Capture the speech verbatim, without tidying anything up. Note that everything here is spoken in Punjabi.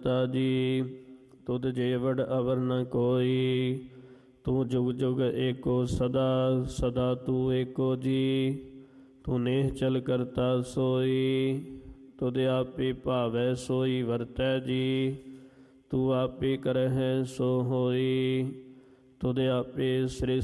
ਕਰਤਾ ਜੀ। ਤੁਧ ਜੇਵੜ ਅਵਰ ਨ ਕੋਈ, ਤੂੰ ਜੁਗ ਜੁਗ ਏਕੋ ਸਦਾ, ਸਦਾ ਤੂੰ ਏਕੋ ਜੀ। ਤੂੰ ਨੇਹ ਚਲ ਕਰਤਾ ਸੋਈ, ਤੁਧ ਆਪੇ ਭਾਵੈ ਸੋਈ ਵਰਤੈ ਜੀ। ਤੂੰ ਆਪੇ ਕਰਹਿ ਸੋ ਹੋਈ, ਤੁਧ ਆਪੇ ਸ੍ਰਿਸ਼ਟ